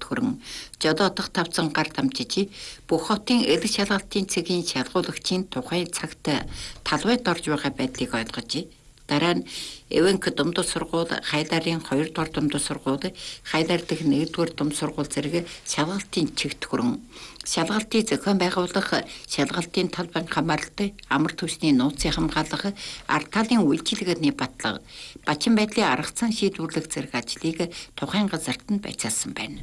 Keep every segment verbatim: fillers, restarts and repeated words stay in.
хүрэн жодоодох тавцан гар дамжиж бүх хотын элэг шалгалтын цэгийн шалгуулагчийн тухайн цагт талбайд орж байгаа байдлыг ойлгож дараа нь Эвенк думдус сургууль, Хайларын хоёрдугаар думдус сургууль, Хайлар дэх нэгдүгээр думдус сургууль зэрэг шалгалтын чигт хүрэн шалгалтын зохион байгуулах, шалгалтын талбайн хамааралтай, амар түвшний нууцын хамгаалах, ард талын үйлчилгээний батлага, бачин байдлын арга зам шийдвэрлэх зэрэг ажлыг тухайн газарт нь байцаасан байна.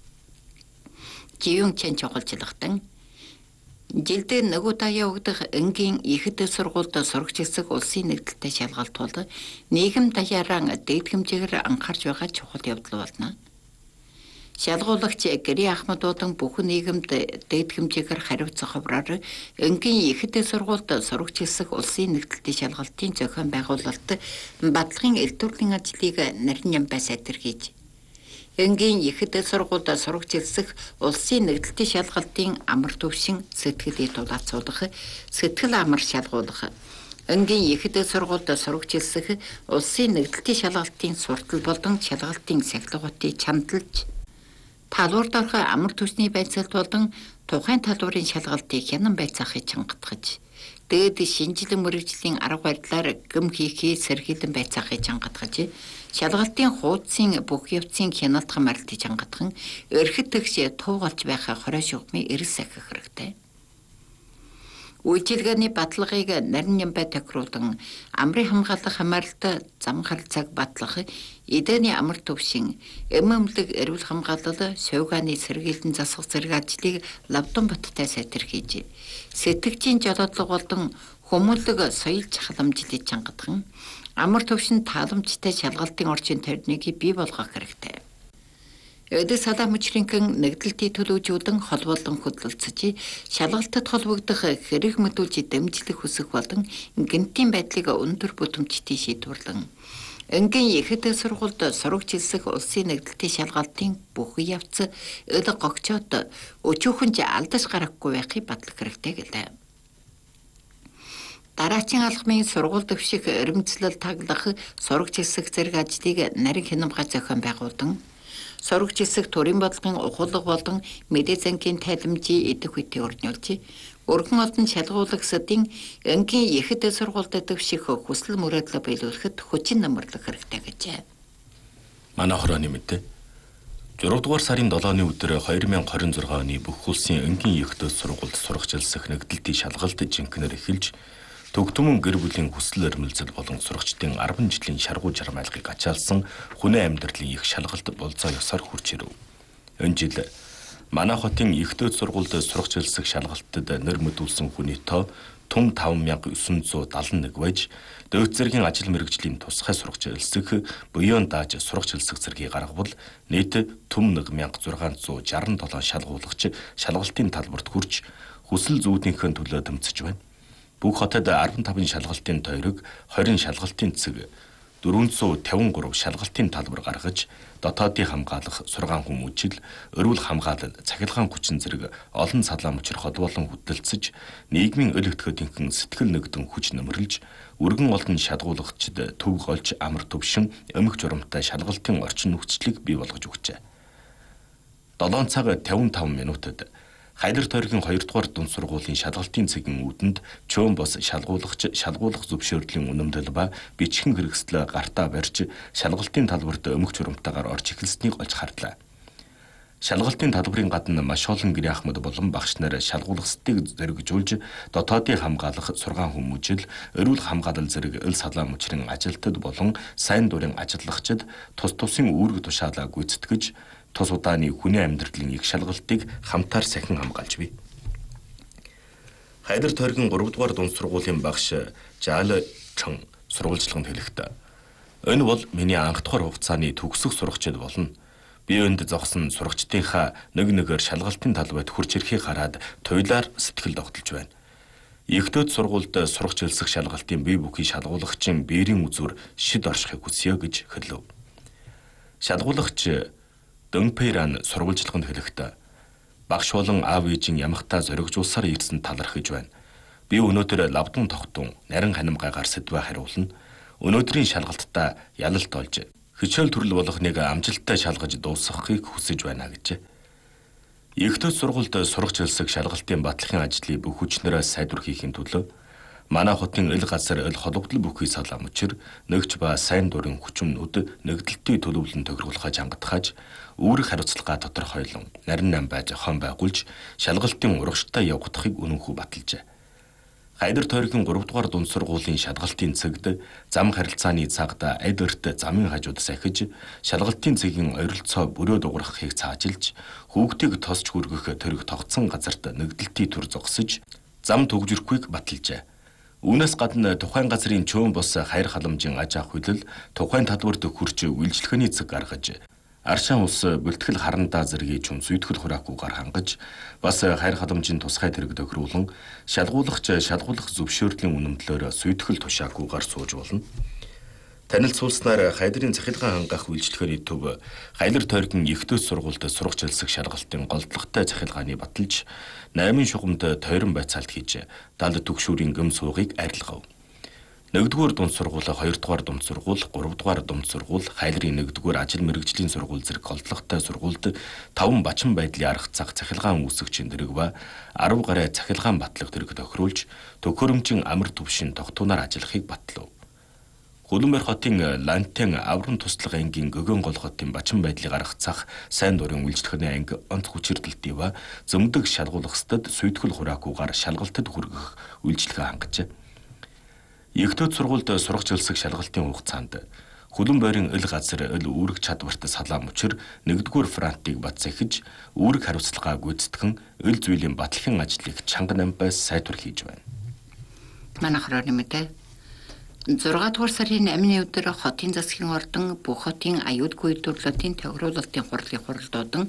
Живэн чэн чухалчлагтан жилдээ нөгөө даяа өгдөх энгийн ихэд сургуульд сурагч хэсэг улсын нэгдэлтэй шалгалт бол нийгэм даяараа дээд хэмжээгээр анхаарч байгаа чухал явдал болно. Шалгуулагч Гэри Ахмадуудын бүх нийгэмд дээд хэмжээгээр хариуцах хувраар энгийн ихэд сургуульд сурагч хэсэг улсын нэгдэлтэй шалгалтын зохион байгуулалт батлагын элдвэрлийн ажлыг нарийн ямбай сайтархийж энгийн ихэд сургуульд сурагч хэсэг улсын нэгдэлтэй шалгалтын амар төвшин сэтгэлийг дулаацуулах, сэтгэл амар шалгуулах, энгийн ихэд сургуульд сурагч хэсэг улсын нэгдэлтэй шалгалтын суртал болон шалгалтын сахилгуудыг чамдалж, талбарт орох амар төвшний байцаалт болон тухайн талбарын шалгалтыг хянан байцаахыг чангатгаж, дээд шинжилэн мөрөгжлийн арга барилаар гëm хийхээ сэргийлэн байцаахыг чангатгаж, шалгалтын хуудсын бүх явцын хяналт хамааралтыг чангатхан эрхэд тэгш туугалж байх хорой шугамыг эрс сахих хэрэгтэй. Үйлчилгээний баталгааг нарийн ямбай тохируулан амрын хамгаалах хамааралтай зам харилцааг батлах, эдэний амар төвшин, эм эмнэлэг эрүүл хамгаалал, сувгааны сэргийлэн засах зэрэг ажлыг лавдан баттай сайтархийж, сэтгэгчийн жолоодлого болон хүмүүнлэг соёл чахламжлыг чангатхан амар төвшин тааламжтай шалгалтын орчин тойрныг бий болгох хэрэгтэй. Эдэ салаа мөчрийнхэн нэгдэлтийн төлөвжүүдэн хол болон хөдөлцөж, шалгалтад холбогдох хэрэг мэдүүлж дэмжлэх хүсэх болон гэнтийн байдлыг өндөр бүтээмжтэй шийдвэрлэн энгийн ихэд сургуульд сурагч хэсэг улсын нэгдэлтийн шалгалтын бүх явц эл гогчоод өчүүхэнж алдаж гарахгүй байхыг батлах хэрэгтэй гэлээ. Дараачин алхмын сургууль дэвших эрмэлзэл таглах сурагч хэсэг зэрэг ажлыг нарийн хянамгай зохион байгуулан сурагч хэсэг төрийн бодлогын ухуулга болон мэдээ зангийн тайламжийг идэх үедээ өрнүүлж, өргөн олдон шалгуулагчдын энгийн ихэд сургуульд дэвших хүсэл мөрөөдлөө биелүүлэхэд хүчин намарлах хэрэгтэй гэжээ. Манай хорооны мэдээ зургаадугаар сарын долооны өдөр хоёр мянган хорин зургааны оны бүх улсын энгийн ихэд сургуульд сурагчилсах нэгдэлтийн шалгалт жинхэнээр эхэлж, төгтөмөн гэр бүлийн хүсэл эрмэлзэл болон сурагчдын арван жилийн шаргуу жармайлгыг ачаалсан хүнээ амьдралын их шалгалт болзоо ёсоор хүрч ирэв. Энэ жил манай хотын ихэд сургуульд сурагчилсах шалгалтад нэр мэдүүлсэн хүний тоо тун таван мянга есүн зуун даалан нэг байж, дэвт зэргийн ажил мэргэжлийн тусгай сурагчилсах буян дааж сурагчилсах зэргийг гаргавал нийт түм нэг мянга зургаан зуун жаран долоо шалгуулагч шалгалтын талбарт хүрч хүсэл зүйдийнхээ төлөө тэмцэж байна. Бүх хотод арван таван шалгалтын тойрог, хорин шалгалтын цэг, дөрвөн зуун тавин гурав шалгалтын талбар гаргаж, дотоодын хамгаалах, сургаан хүмүүжил, өрүүл хамгаалал, цахилгаан хүчин зэрэг олон салаа мөчр хол болон хөдөлцөж, нийгмийн өл өтгөөдийнхэн сэтгэл нэгдэн хүч нөмөрлж, өргөн олон шалгуулагчид төв голж амар төвшин, өмг журамтай шалгалтын орчин нөхцөлийг бий болгож өгчээ. долоон цаг тавин таван минутад Хайлар тойргийн хоёрдугаар дунд сургуулийн шалгалтын цэгийн үүдэнд чөөн бос шалгуулагч шалгуулах зөвшөөрлийн үнэмдэл ба бичхэн хэрэгслээ гартаа барьж шалгалтын талбарт өмг журамтайгаар орж эхэлснийг олж харлаа. Шалгалтын талбарын гадна маш олон Гэри Ахмад болон багш нар шалгуулагчдыг зэрэгжүүлж дотоодын хамгаалах, сургаан хүмүүжил, эрүүл хамгаалал зэрэг эл салаа мөчрийн ажилтнууд болон сайн дурын ажиллагчид тус тусын үүрэг тушаалаа гүйцэтгэж тус удааны хүний амьдралын их шалгалтыг хамтаар сахин хамгаалж бий. Хайлар тойргийн гуравдугаар дунд сургуулийн багш Жаал Чон сурвалжлаганд хэлэхдээ энэ бол миний анх дахь хугацааны төгсөх сурагчид болно. Би өнд зогсон сурагчдынхаа нэг нэгээр шалгалтын талбайд хурж ирэхийг хараад туйлаар сэтгэл тогтолж байна. Ихэдд сургуульд сурагчилсах шалгалтын бие бүхий шалгуулагчийн биерийн үзүр шид оршихыг хүсье гэж хэлв. Шалгуулагч Дөнпейран сурвалжлаганд хэлэхдээ багш болон аав ээжийн ямагтаа зоригжуулсаар ирсэн талархаж байна. Би өнөөдөр лавдан тогтун нарийн ханимгайгаар сэдвээ хариулна. Өнөөдрийн шалгалтаа ялалт олж хичээл төрөл болгоныг амжилттай шалгаж дуусгахыг хүсэж байна гэжээ. Ихтэй сургуульд сурах жилсэг шалгалтын батлахын ажлыг бүх хүчнээрээ сайдвар хийхин төлөө манай хотын ил газар ил холбогдол бүхий салам учир нэгч ба сайн дурын хүчмнүүд нэгдэлтийн төлөвлөн тохируулахаа чангатахаж үүрэг хариуцлага тодорхойлон нарийн нам байж хон байгуулж шалгалтын урагштай явагдахыг үнэнхүү баталжээ. Хайдар тойргийн гурав дугаар дунд сургуулийн шалгалтын цэгд зам харилцааны цагт эд өрт замын хажууд сахиж шалгалтын цэгийн ойролцоо бүрөө дуурахыг цаажилж хүүхдийг тосч хүргэх төрөг тогтсон газарт нэгдэлтийн төр зогсож зам төгжрөхгүйг баталжээ. Үүнээс гадна тухайн газрын чөөн бос хайр халамжийн аж ахуй хөлөл тухайн талбарт хүрч үйлчлэхний цэг гаргаж аршаан ус бүлтгэл харандаа зэргийн чүн сүйтгэл хураахгүйгээр хангаж бас хайр халамжийн тусгай тэрэг тохируулан шалгуулагч шалгуулах зөвшөөрлийн үнэмтлөөр сүйтгэл тушаагүйгээр сууж болно. Танил суулснаар хайдрын захилгаан хангах үйлчлэхний төв хайдар тойргийн ихтэй сургуульд сурах жилсэг шалгалтын голдлоготой захилгааны баталж наймын шугамд тойрон байцаалт хийж далд төгшүүрийн гүм суугийг арилгав. нэгдүгээр дунд сургууль, хоёрдугаар дунд сургууль, гуравдугаар дунд сургууль, хайлрын нэгдүгээр ажил мэргэжлийн сургууль зэрэг голдлоготой сургуульд таван бачин байдлын арга зах захилгаан үүсгчийн дэрэг ба арав гаруй захилгаан батлах дэрэг тохируулж төхөөрөмжийн амар төвшин тогтуунаар ажиллахыг батлав. Хөлбөмбөр хотын Лантен аврам туслах ангийн гөгөн гол хотын бачин байдлыг арга зах сайн дурын үйлчлэхний анги онц хүчирдэлтий ба зөмдөг шалгуулагчдад сүйтгэл хураахгүйгээр шалгалтад хүргэх үйлчлэгээ хангажээ. Ихтэй сургуульд сурах жилсэг шалгалтын хугацаанд хөлбөмбөрийн ил газар ил үүрэг чадварт салаам учир нэгдүгээр фронтыг бат захиж үүрэг хариуцлагаа гүйцэтгэн ил зүйлийн батлахын ажлыг чанга намбайс сайдвар хийж байна. Манай хорооны мэдээ зургаадугаар сарын амины өдөр хотын засгийн ордон бүх хотын аюулгүй үйлдвэрлэлийн тохируулалтын хурлын хуралдуудан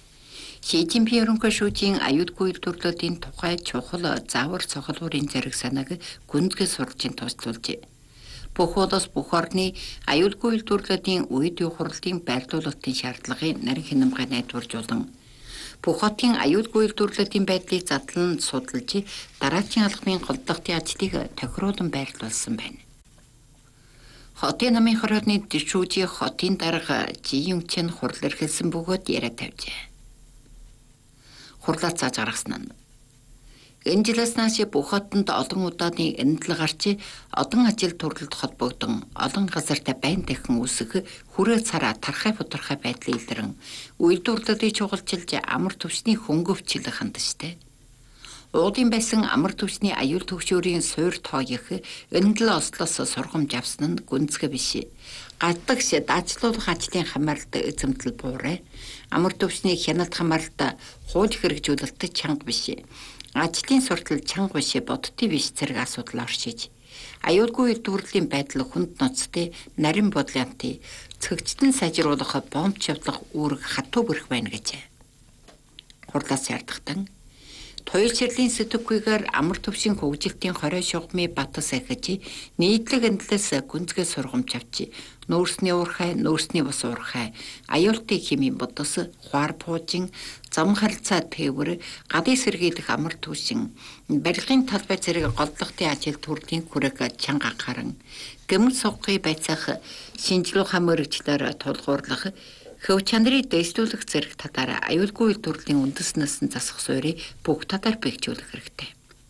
Ши Цзиньпин ерөнхий шүүжийн аюулгүй үйлдвэрлэлийн тухай чухал заавар цохилуурын зэрэг санааг гүнзгий сурчийн туслуулжээ. Бүх улс бүх орны аюулгүй үйлдвэрлэлийн үед үе хурлын байрлуулалтын шаардлагын нарийн хянамгыг найдваржуулан бүх хотын аюулгүй үйлдвэрлэлийн байдлыг задлан судалж дараачийн алхмын голдлогын ажлыг тохируулан байрлуулсан байна. Хотын намын хорооны шүүжийн хотын дарга Жиюнчин хурал эрхэлсэн бөгөөд яриа тавьжээ. Хурлаар зааж гаргасан нь. Энэ жилээс нааш бүх хотод олон удааны эндэл гарч одон ажил төрлөлд холбогдсон олон газарт байн дахин үүсэх хүрээ цараа тархай тодорхой байдлын илэрэн үйлдвэрлэлийг чухалчилж амар төвчний хөнгөвчлөх хандштай. Уудын байсан амар төвчний аюул төвшөөрийн суур тооёх эндэл ослоос сургамж авсан нь гүнзгий биш. Гадагш даажлуулах ажлын хамаарлт эзэмтэл буурай. Амар төвчний хяналт хамаарлт хууль хэрэгжүүлэлт чанга биш. Ажлын суртал чанга биш бодтой биш зэрэг асуудал оршиж. Аюулгүй үйлдвэрлэлийн байдал хүнд ноцтой нарийн бодлонтой цэгцлэн сайжруулах бомб чавлах үүрэг хатуу бүрэх байна гэж. Хурлаас ярдахтан Туйлширлын сэтгэхүйгээр амар төвшин хөгжилтийн хорой шугамын батас ахиж нийтлэг эндлээс гүнзгий сургамж авчи нүүрсний уурхай нүүрсний бус уурхай аюултай химийн бодос хуар буужин зам харилцаа тээвэр гадын сэргийлэх амар төвшин барилгын талбай зэрэг голдлогын ажил төрлийн хүрэг чанга гарan гэмэл суггыг байцаах шинжилгээ мөрөгчлөөр тулгуурлах Хөв чандрыг дэвшлүүлэх зэрэг талаар аюулгүй үйлдвэрлэлийн үндэснээс нь засах суурийг бүх талаар бэхжүүлэх хэрэгтэй.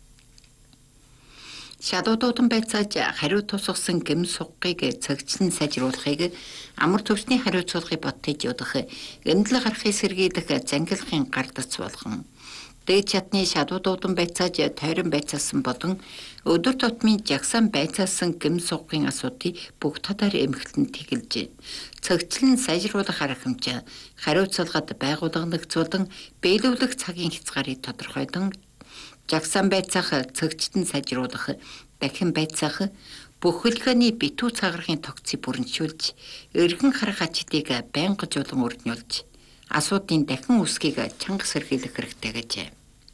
Шадуудуудан байцааж хариу тусгасан гэм суггыг цэгцлэн сайжруулахыг амар төвчний хариуцлагыг бодтойж удах эндэл гарахыг сэргийлэх зангилахын гардац болгон дээд чадны шадуудуудан байцааж тойрон байцаасан болон өдөр тутмын жагсаан байцаасан гэм суггын асуудыг бүх талаар эмхлэн тэгэлж цэгцлэн сайжруулах арга хэмжээ хариуцлагад байгууллагын биелүүлэх цагийн хязгаарыг тодорхойлон жагсаан байцаах цэгцлэн сайжруулах дахин байцаах бүх хөлгөөний битүү цаграхын тогтцыг бүрэншүүлж эргэн харах ажлыг байнга жуулан өрнүүлж асуудын дахин үүсгийг чанга сэргийлэх хэрэгтэй гэжээ.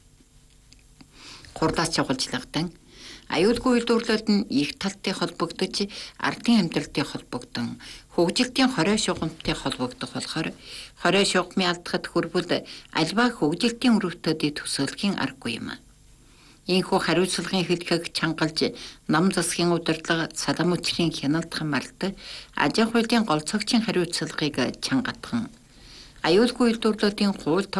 Хурлаас чухалчлагдан аюулгүй үйлдвэрлэлд нь их талтай холбогдож ардын амьдралтай холбогдсон хөгжилтийн хорой шугамтай холбогдох болохоор хорой шугамын алдахад хүрбэл альва хөгжилтийн өрөвтөдийг төсөөлхийн аргагүй юм. Ийхүү хариуцлагын хэлхэг чангалж нам засгийн удирдлага Саламүтрийн хяналт хамааралтай ажин хуулийн гол цогцын хариуцлагыг чангатхан аюулгүй үйлдвэрлэлийн хууль